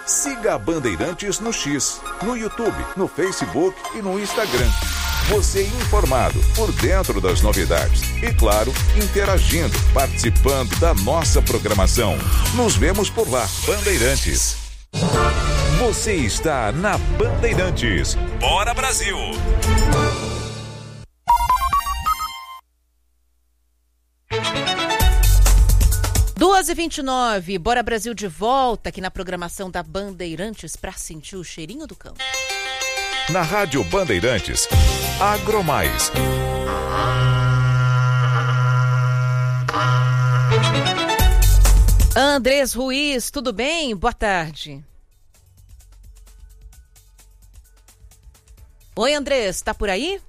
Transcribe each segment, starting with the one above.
Siga a Bandeirantes no X, no YouTube, no Facebook e no Instagram. Você informado, por dentro das novidades. E claro, interagindo, participando da nossa programação. Nos vemos por lá, Bandeirantes. Você está na Bandeirantes. Bora, Brasil! 2h29, Bora Brasil de volta aqui na programação da Bandeirantes para sentir o cheirinho do campo. Na Rádio Bandeirantes, Agromais. Andrés Ruiz, tudo bem? Boa tarde. Oi, Andrés, tá por aí?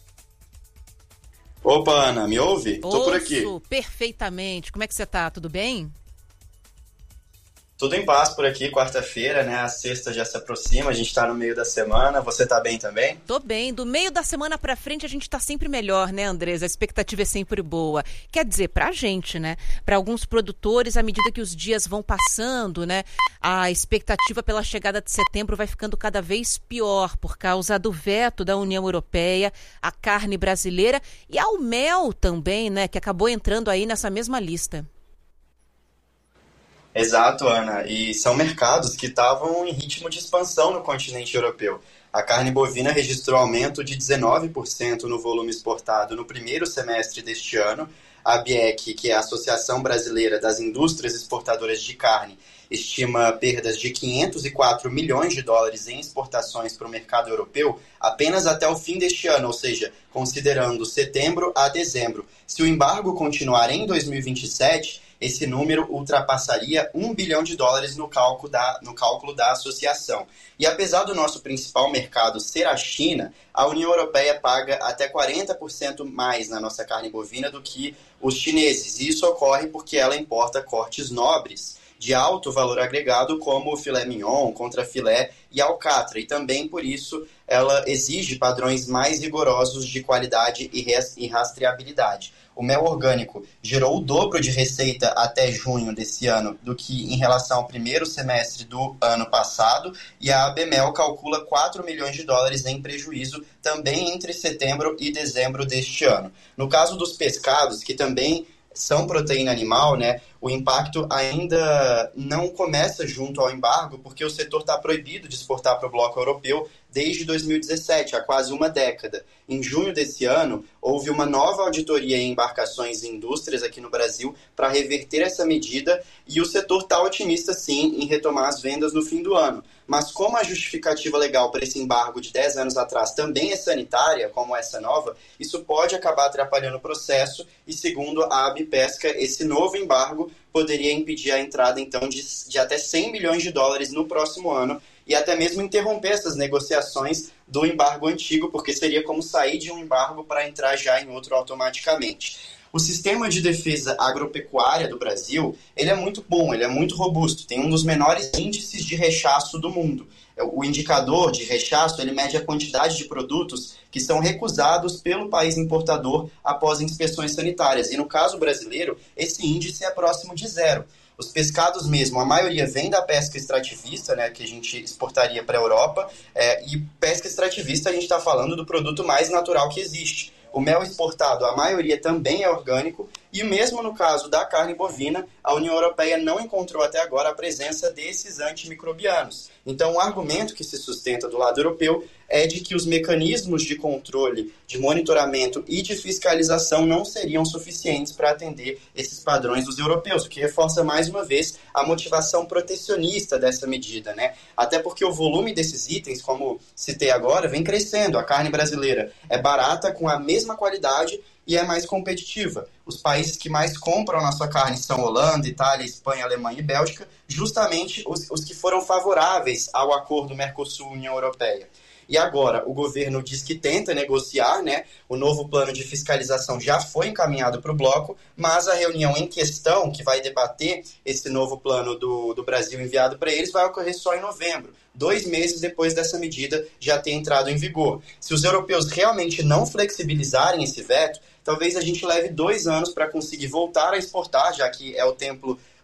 Opa, Ana, me ouve? Tô por aqui. Perfeitamente. Como é que você tá? Tudo bem? Tudo em paz por aqui, quarta-feira, né? A sexta já se aproxima, a gente tá no meio da semana. Você tá bem também? Tô bem. Do meio da semana pra frente a gente tá sempre melhor, né, Andrés? A expectativa é sempre boa. Quer dizer, pra gente, né? Pra alguns produtores, à medida que os dias vão passando, né? A expectativa pela chegada de setembro vai ficando cada vez pior por causa do veto da União Europeia, a carne brasileira e ao mel também, né? Que acabou entrando aí nessa mesma lista. Exato, Ana. E são mercados que estavam em ritmo de expansão no continente europeu. A carne bovina registrou aumento de 19% no volume exportado no primeiro semestre deste ano. A ABEC, que é a Associação Brasileira das Indústrias Exportadoras de Carne, estima perdas de 504 milhões de dólares em exportações para o mercado europeu apenas até o fim deste ano, ou seja, considerando setembro a dezembro. Se o embargo continuar em 2027, esse número ultrapassaria 1 bilhão de dólares no cálculo da associação. E apesar do nosso principal mercado ser a China, a União Europeia paga até 40% mais na nossa carne bovina do que os chineses. E isso ocorre porque ela importa cortes nobres de alto valor agregado, como o filé mignon, contrafilé e alcatra. E também, por isso, ela exige padrões mais rigorosos de qualidade e rastreabilidade. O mel orgânico gerou o dobro de receita até junho desse ano do que em relação ao primeiro semestre do ano passado, e a ABMEL calcula 4 milhões de dólares em prejuízo também entre setembro e dezembro deste ano. No caso dos pescados, que também são proteína animal, né, o impacto ainda não começa junto ao embargo, porque o setor está proibido de exportar para o bloco europeu desde 2017, há quase uma década. Em junho desse ano, houve uma nova auditoria em embarcações e indústrias aqui no Brasil para reverter essa medida, e o setor está otimista, sim, em retomar as vendas no fim do ano. Mas como a justificativa legal para esse embargo de 10 anos atrás também é sanitária, como essa nova, isso pode acabar atrapalhando o processo e, segundo a ABPesca, esse novo embargo poderia impedir a entrada, então, de até 100 milhões de dólares no próximo ano e até mesmo interromper essas negociações do embargo antigo, porque seria como sair de um embargo para entrar já em outro automaticamente. O sistema de defesa agropecuária do Brasil, ele é muito bom, ele é muito robusto, tem um dos menores índices de rechaço do mundo. O indicador de rechaço, ele mede a quantidade de produtos que são recusados pelo país importador após inspeções sanitárias. E no caso brasileiro, esse índice é próximo de zero. Os pescados mesmo, a maioria vem da pesca extrativista, né, que a gente exportaria para a Europa, e pesca extrativista a gente está falando do produto mais natural que existe. O mel exportado, a maioria também é orgânico, e mesmo no caso da carne bovina, a União Europeia não encontrou até agora a presença desses antimicrobianos. Então, o argumento que se sustenta do lado europeu é de que os mecanismos de controle, de monitoramento e de fiscalização não seriam suficientes para atender esses padrões dos europeus, o que reforça mais uma vez a motivação protecionista dessa medida, né? Até porque o volume desses itens, como citei agora, vem crescendo. A carne brasileira é barata, com a mesma qualidade e é mais competitiva. Os países que mais compram a nossa carne são Holanda, Itália, Espanha, Alemanha e Bélgica, justamente os que foram favoráveis ao acordo Mercosul-União Europeia. E agora, o governo diz que tenta negociar, né? O novo plano de fiscalização já foi encaminhado para o bloco, mas a reunião em questão, que vai debater esse novo plano do Brasil enviado para eles, vai ocorrer só em novembro, 2 meses depois dessa medida já ter entrado em vigor. Se os europeus realmente não flexibilizarem esse veto, talvez a gente leve 2 anos para conseguir voltar a exportar, já que é o tempo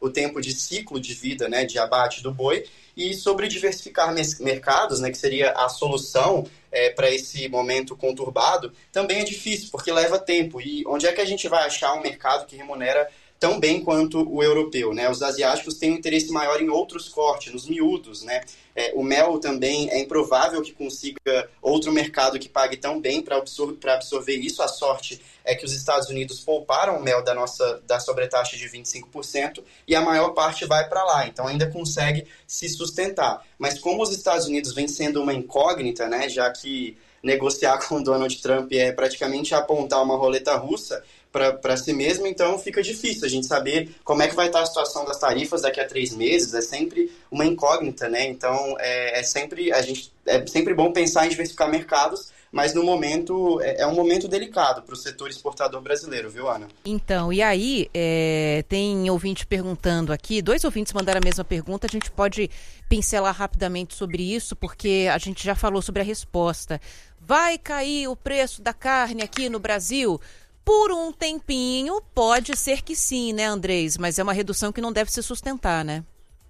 o tempo de ciclo de vida, né, de abate do boi, e sobre diversificar mercados, né, que seria a solução para esse momento conturbado, também é difícil, porque leva tempo. E onde é que a gente vai achar um mercado que remunera tão bem quanto o europeu, né? Os asiáticos têm um interesse maior em outros cortes, nos miúdos, né? O mel também é improvável que consiga outro mercado que pague tão bem para absorver isso. A sorte é que os Estados Unidos pouparam o mel da sobretaxa de 25% e a maior parte vai para lá, então ainda consegue se sustentar. Mas como os Estados Unidos vem sendo uma incógnita, né, já que negociar com o Donald Trump é praticamente apontar uma roleta russa para si mesmo, então fica difícil a gente saber como é que vai estar a situação das tarifas daqui a 3 meses, é sempre uma incógnita, né? Então é sempre bom pensar em diversificar mercados, mas no momento é um momento delicado para o setor exportador brasileiro, viu, Ana? Então, e aí, tem ouvinte perguntando aqui, 2 ouvintes mandaram a mesma pergunta, a gente pode pincelar rapidamente sobre isso, porque a gente já falou sobre a resposta. Vai cair o preço da carne aqui no Brasil? Por um tempinho, pode ser que sim, né, Andrés? Mas é uma redução que não deve se sustentar, né?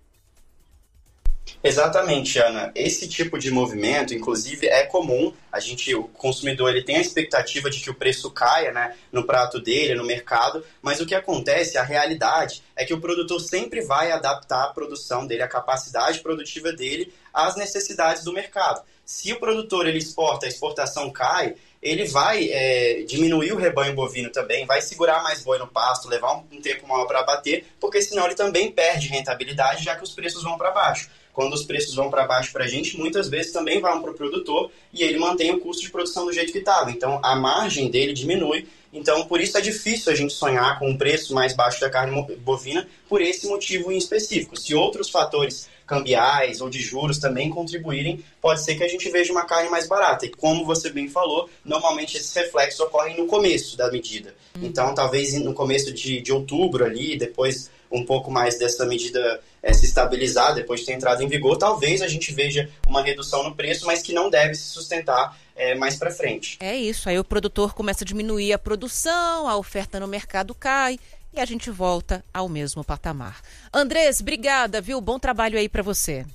Exatamente, Ana. Esse tipo de movimento, inclusive, é comum. O consumidor ele tem a expectativa de que o preço caia, né, no prato dele, no mercado, mas o que acontece, a realidade, é que o produtor sempre vai adaptar a produção dele, a capacidade produtiva dele, às necessidades do mercado. Se o produtor ele exporta, a exportação cai, ele vai diminuir o rebanho bovino também, vai segurar mais boi no pasto, levar um tempo maior para abater, porque senão ele também perde rentabilidade, já que os preços vão para baixo. Quando os preços vão para baixo para a gente, muitas vezes também vão para o produtor e ele mantém o custo de produção do jeito que estava. Então, a margem dele diminui. Então, por isso é difícil a gente sonhar com um preço mais baixo da carne bovina por esse motivo em específico. Se outros fatores cambiais ou de juros também contribuírem, pode ser que a gente veja uma carne mais barata. E como você bem falou, normalmente esses reflexos ocorrem no começo da medida. Então, talvez no começo de outubro ali, depois um pouco mais dessa medida se estabilizar, depois de ter entrado em vigor, talvez a gente veja uma redução no preço, mas que não deve se sustentar mais para frente. É isso, aí o produtor começa a diminuir a produção, a oferta no mercado cai e a gente volta ao mesmo patamar. Andrés, obrigada, viu? Bom trabalho aí para você.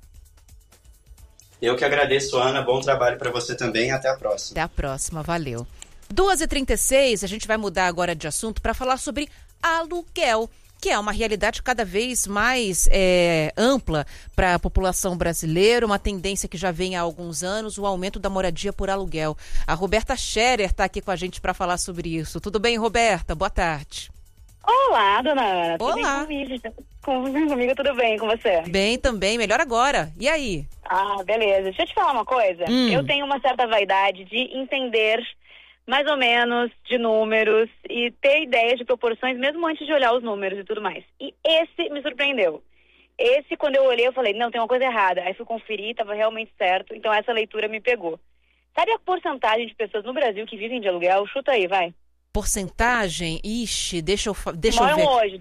Eu que agradeço, Ana. Bom trabalho para você também. Até a próxima. Até a próxima, valeu. 2h36, a gente vai mudar agora de assunto para falar sobre aluguel, que é uma realidade cada vez mais ampla para a população brasileira, uma tendência que já vem há alguns anos, o aumento da moradia por aluguel. A Roberta Scherer está aqui com a gente para falar sobre isso. Tudo bem, Roberta? Boa tarde. Olá, dona Ana. Olá. Tudo bem comigo? Tudo bem com você? Bem também, melhor agora. E aí? Ah, beleza. Deixa eu te falar uma coisa. Eu tenho uma certa vaidade de entender mais ou menos de números e ter ideia de proporções mesmo antes de olhar os números e tudo mais. E esse me surpreendeu. Esse, quando eu olhei, eu falei, não, tem uma coisa errada. Aí fui conferir, estava realmente certo. Então essa leitura me pegou. Sabe a porcentagem de pessoas no Brasil que vivem de aluguel? Chuta aí, vai. Porcentagem? Ixi, deixa eu ver. Moram hoje,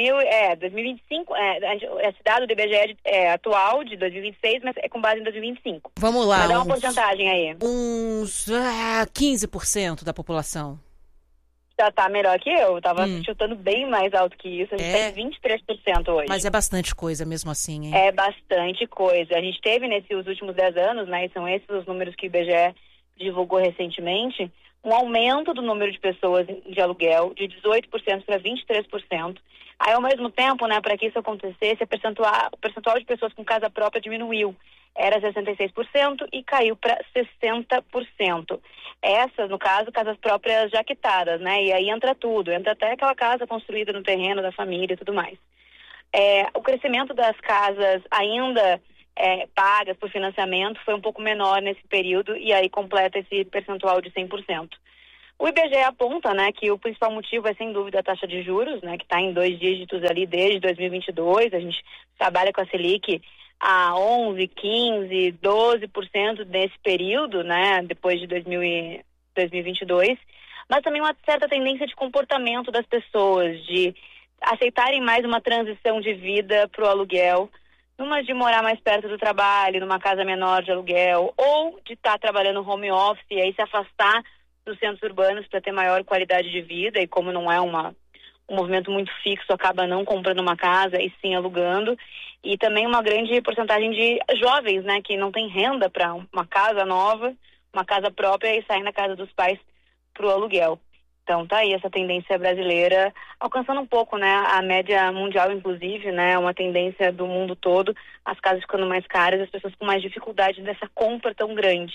2025, esse dado do IBGE atual, de 2026, mas é com base em 2025. Vamos lá. Vai dar uma porcentagem aí. Uns 15% da população. Já tá melhor que eu tava chutando bem mais alto que isso, a gente tá em 23% hoje. Mas é bastante coisa mesmo assim, hein? É bastante coisa. A gente teve nesses últimos 10 anos, né, e são esses os números que o IBGE divulgou recentemente, um aumento do número de pessoas de aluguel de 18% para 23%. Aí, ao mesmo tempo, né, para que isso acontecesse, o percentual de pessoas com casa própria diminuiu. Era 66% e caiu para 60%. Essas, no caso, casas próprias já quitadas, né? E aí entra tudo, entra até aquela casa construída no terreno da família e tudo mais. O crescimento das casas ainda pagas por financiamento foi um pouco menor nesse período e aí completa esse percentual de 100%. O IBGE aponta, né, que o principal motivo é, sem dúvida, a taxa de juros, né, que está em 2 dígitos ali desde 2022. A gente trabalha com a Selic a 11%, 15%, 12% nesse período, né, depois de 2022. Mas também uma certa tendência de comportamento das pessoas, de aceitarem mais uma transição de vida para o aluguel, numa de morar mais perto do trabalho, numa casa menor de aluguel, ou de estar trabalhando home office e aí se afastar dos centros urbanos para ter maior qualidade de vida, e como não é um movimento muito fixo acaba não comprando uma casa e sim alugando. E também uma grande porcentagem de jovens, né, que não tem renda para uma casa nova, uma casa própria e saem da casa dos pais para o aluguel. Então tá aí essa tendência brasileira alcançando um pouco, né, a média mundial, inclusive, né, uma tendência do mundo todo, as casas ficando mais caras, as pessoas com mais dificuldade dessa compra tão grande.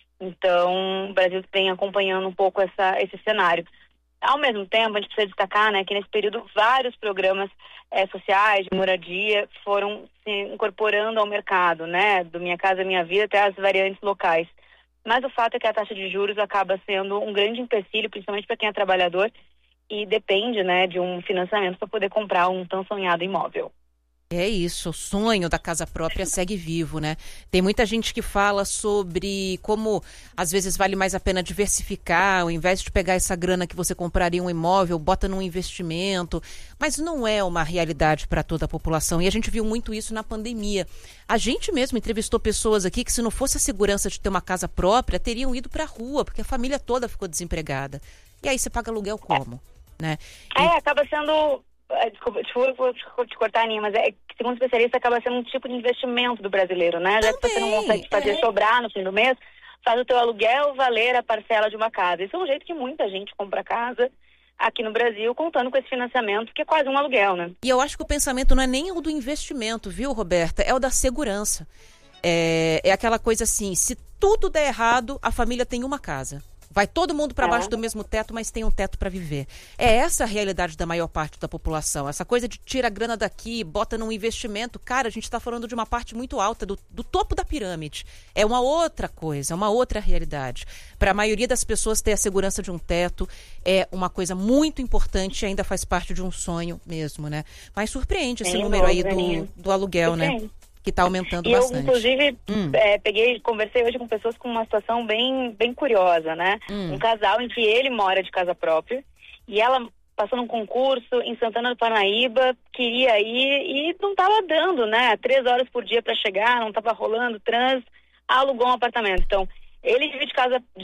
Então o Brasil vem acompanhando um pouco esse cenário. Ao mesmo tempo, a gente precisa destacar, né, que nesse período vários programas sociais de moradia foram se incorporando ao mercado, né, do Minha Casa Minha Vida até as variantes locais. Mas o fato é que a taxa de juros acaba sendo um grande empecilho, principalmente para quem é trabalhador e depende, né, de um financiamento para poder comprar um tão sonhado imóvel. É isso, o sonho da casa própria segue vivo, né? Tem muita gente que fala sobre como às vezes vale mais a pena diversificar, ao invés de pegar essa grana que você compraria um imóvel, bota num investimento, mas não é uma realidade para toda a população e a gente viu muito isso na pandemia. A gente mesmo entrevistou pessoas aqui que se não fosse a segurança de ter uma casa própria, teriam ido para a rua, porque a família toda ficou desempregada. E aí você paga aluguel como? Né? Acaba sendo... Desculpa te cortar, Aninha, mas segundo especialista, acaba sendo um tipo de investimento do brasileiro, né? Já que você não consegue fazer sobrar no fim do mês, faz o teu aluguel valer a parcela de uma casa. Isso é um jeito que muita gente compra casa aqui no Brasil, contando com esse financiamento, que é quase um aluguel, né? E eu acho que o pensamento não é nem o do investimento, viu, Roberta? É o da segurança. É aquela coisa assim, se tudo der errado, a família tem uma casa. Vai todo mundo para baixo do mesmo teto, mas tem um teto para viver. É essa a realidade da maior parte da população. Essa coisa de tira a grana daqui, bota num investimento. Cara, a gente está falando de uma parte muito alta, do topo da pirâmide. É uma outra coisa, uma outra realidade. Para a maioria das pessoas, ter a segurança de um teto é uma coisa muito importante e ainda faz parte de um sonho mesmo, né? Mas surpreende esse número aí do aluguel, né? Que está aumentando bastante. Eu, inclusive, conversei hoje com pessoas com uma situação bem curiosa, né? Um casal em que ele mora de casa própria e ela passou num concurso em Santana do Parnaíba, queria ir e não estava dando, né? 3 horas por dia para chegar, não estava rolando trânsito, alugou um apartamento. Então, ele divide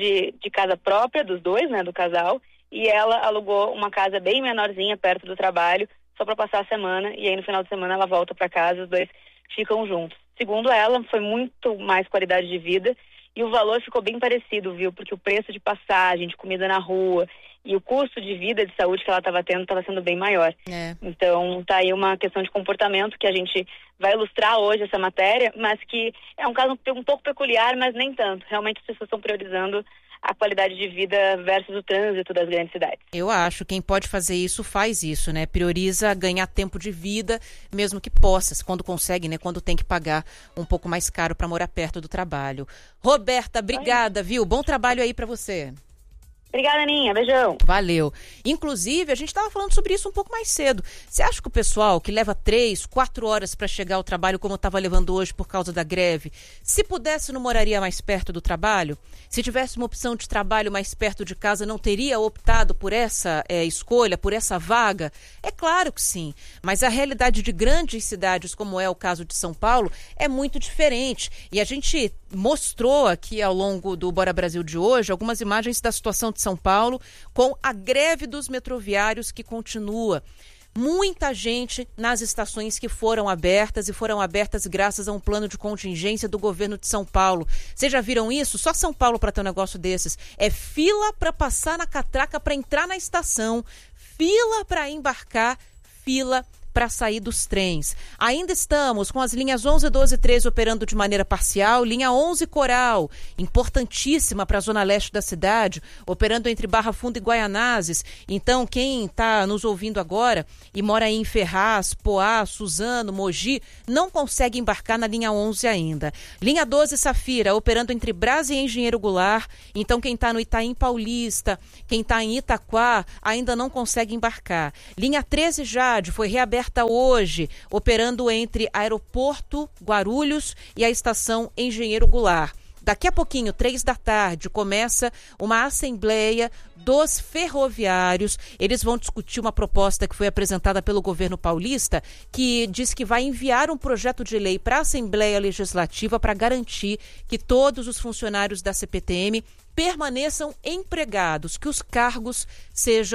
de casa própria dos dois, né? Do casal, e ela alugou uma casa bem menorzinha perto do trabalho, só para passar a semana, e aí no final de semana ela volta para casa, os dois ficam juntos. Segundo ela, foi muito mais qualidade de vida e o valor ficou bem parecido, viu? Porque o preço de passagem, de comida na rua e o custo de vida, de saúde que ela estava tendo, estava sendo bem maior. Então, tá aí uma questão de comportamento que a gente vai ilustrar hoje essa matéria, mas que é um caso um pouco peculiar, mas nem tanto. Realmente as pessoas estão priorizando a qualidade de vida versus o trânsito das grandes cidades. Eu acho, quem pode fazer isso, faz isso, né? Prioriza ganhar tempo de vida, mesmo que possa, quando consegue, né? Quando tem que pagar um pouco mais caro para morar perto do trabalho. Roberta, obrigada, viu? Bom trabalho aí para você. Obrigada, Aninha. Beijão. Valeu. Inclusive, a gente estava falando sobre isso um pouco mais cedo. Você acha que o pessoal que leva 3, 4 horas para chegar ao trabalho, como estava levando hoje por causa da greve, se pudesse, não moraria mais perto do trabalho? Se tivesse uma opção de trabalho mais perto de casa, não teria optado por essa escolha, por essa vaga? É claro que sim. Mas a realidade de grandes cidades, como é o caso de São Paulo, é muito diferente. E a gente mostrou aqui ao longo do Bora Brasil de hoje algumas imagens da situação de São Paulo com a greve dos metroviários que continua. Muita gente nas estações que foram abertas e foram abertas graças a um plano de contingência do governo de São Paulo. Vocês já viram isso? Só São Paulo para ter um negócio desses. É fila para passar na catraca para entrar na estação, fila para embarcar, fila para sair dos trens. Ainda estamos com as linhas 11, 12 e 13 operando de maneira parcial, linha 11 Coral, importantíssima para a zona leste da cidade, operando entre Barra Funda e Guaianazes. Então, quem está nos ouvindo agora e mora aí em Ferraz, Poá, Suzano, Mogi, não consegue embarcar na linha 11 ainda. Linha 12 Safira, operando entre Brás e Engenheiro Goulart. Então, quem está no Itaim Paulista, quem está em Itaquá, ainda não consegue embarcar. Linha 13 Jade foi reaberta hoje, operando entre Aeroporto Guarulhos e a estação Engenheiro Goulart. Daqui a pouquinho, 3 da tarde, começa uma assembleia dos ferroviários. Eles vão discutir uma proposta que foi apresentada pelo governo paulista, que diz que vai enviar um projeto de lei para a Assembleia Legislativa para garantir que todos os funcionários da CPTM permaneçam empregados, que os cargos sejam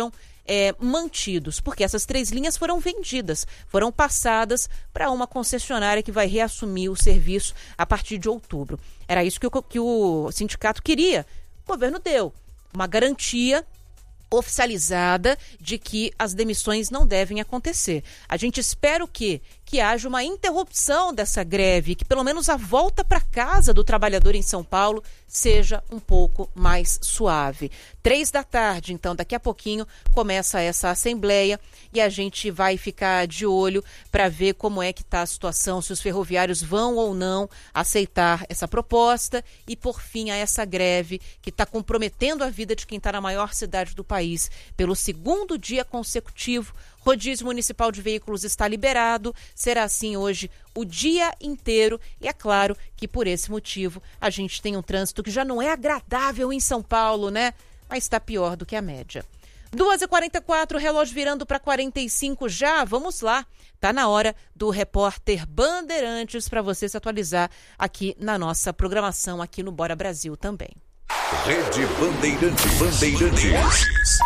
mantidos, porque essas 3 linhas foram vendidas, foram passadas para uma concessionária que vai reassumir o serviço a partir de outubro. Era isso que o sindicato queria. O governo deu uma garantia oficializada de que as demissões não devem acontecer. A gente espera o quê? Que haja uma interrupção dessa greve, que pelo menos a volta para casa do trabalhador em São Paulo seja um pouco mais suave. 15h, então daqui a pouquinho começa essa assembleia e a gente vai ficar de olho para ver como é que está a situação, se os ferroviários vão ou não aceitar essa proposta e por fim a essa greve que está comprometendo a vida de quem está na maior cidade do país pelo 2º dia consecutivo. Rodízio municipal de veículos está liberado, será assim hoje o dia inteiro e é claro que por esse motivo a gente tem um trânsito que já não é agradável em São Paulo, né? Mas está pior do que a média. 2h44, relógio virando para 45 já, vamos lá. Tá na hora do repórter Bandeirantes para você se atualizar aqui na nossa programação aqui no Bora Brasil também. Rede Bandeirantes.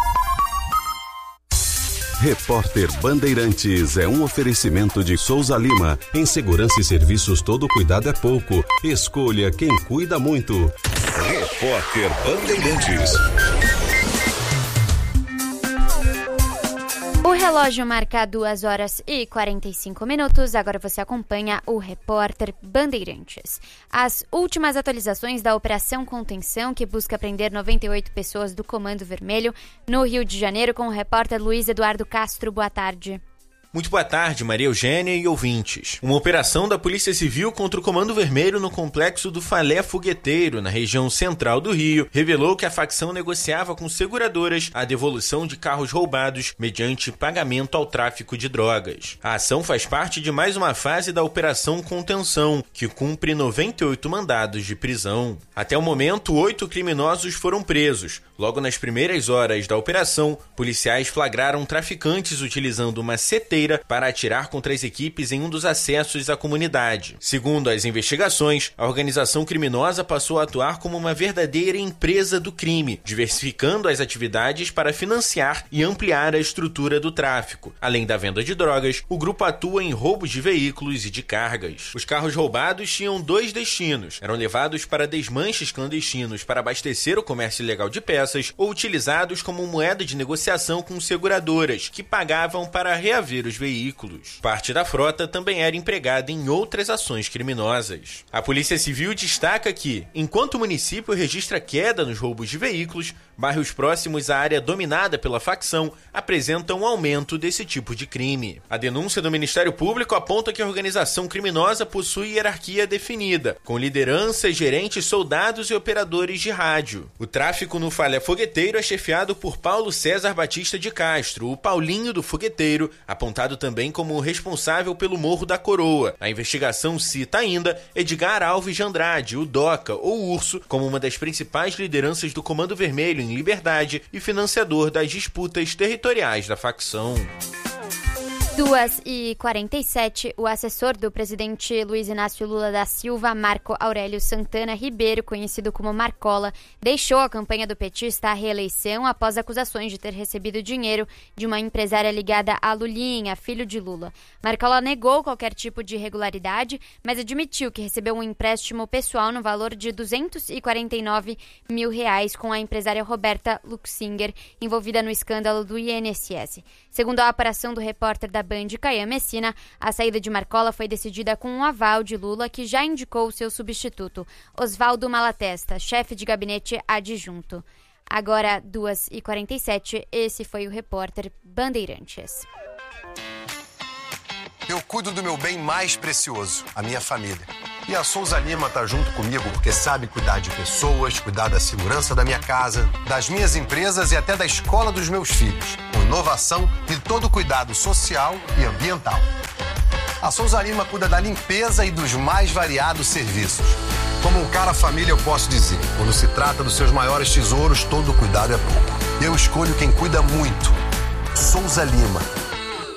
Repórter Bandeirantes é um oferecimento de Souza Lima. Em segurança e serviços, todo cuidado é pouco. Escolha quem cuida muito. Repórter Bandeirantes. O relógio marca 2h45. Agora você acompanha o Repórter Bandeirantes. As últimas atualizações da Operação Contenção, que busca prender 98 pessoas do Comando Vermelho no Rio de Janeiro, com o repórter Luiz Eduardo Castro. Boa tarde. Muito boa tarde, Maria Eugênia e ouvintes. Uma operação da Polícia Civil contra o Comando Vermelho no complexo do Falé Fogueteiro, na região central do Rio, revelou que a facção negociava com seguradoras a devolução de carros roubados mediante pagamento ao tráfico de drogas. A ação faz parte de mais uma fase da Operação Contenção, que cumpre 98 mandados de prisão. Até o momento, 8 criminosos foram presos. Logo nas primeiras horas da operação, policiais flagraram traficantes utilizando uma seteira para atirar contra as equipes em um dos acessos à comunidade. Segundo as investigações, a organização criminosa passou a atuar como uma verdadeira empresa do crime, diversificando as atividades para financiar e ampliar a estrutura do tráfico. Além da venda de drogas, o grupo atua em roubos de veículos e de cargas. Os carros roubados tinham 2 destinos. Eram levados para desmanches clandestinos para abastecer o comércio ilegal de peças ou utilizados como moeda de negociação com seguradoras, que pagavam para reaver os veículos. Parte da frota também era empregada em outras ações criminosas. A Polícia Civil destaca que, enquanto o município registra queda nos roubos de veículos, bairros próximos à área dominada pela facção apresentam um aumento desse tipo de crime. A denúncia do Ministério Público aponta que a organização criminosa possui hierarquia definida, com lideranças, gerentes, soldados e operadores de rádio. O tráfico no Falé Fogueteiro é chefiado por Paulo César Batista de Castro, o Paulinho do Fogueteiro, apontado também como responsável pelo Morro da Coroa. A investigação cita ainda Edgar Alves de Andrade, o Doca ou Urso, como uma das principais lideranças do Comando Vermelho em Liberdade e financiador das disputas territoriais da facção. 2h47, o assessor do presidente Luiz Inácio Lula da Silva, Marco Aurélio Santana Ribeiro, conhecido como Marcola, deixou a campanha do petista à reeleição após acusações de ter recebido dinheiro de uma empresária ligada a Lulinha, filho de Lula. Marcola negou qualquer tipo de irregularidade, mas admitiu que recebeu um empréstimo pessoal no valor de R$249 mil com a empresária Roberta Luxinger, envolvida no escândalo do INSS. Segundo a apuração do repórter da Band, Caian Messina, a saída de Marcola foi decidida com um aval de Lula, que já indicou seu substituto, Oswaldo Malatesta, chefe de gabinete adjunto. Agora, 2h47, esse foi o repórter Bandeirantes. Eu cuido do meu bem mais precioso, a minha família. E a Souza Lima tá junto comigo porque sabe cuidar de pessoas, cuidar da segurança da minha casa, das minhas empresas e até da escola dos meus filhos, com inovação e todo cuidado social e ambiental. A Souza Lima cuida da limpeza e dos mais variados serviços. Como um cara família, eu posso dizer, quando se trata dos seus maiores tesouros, todo cuidado é pouco. Eu escolho quem cuida muito. Souza Lima.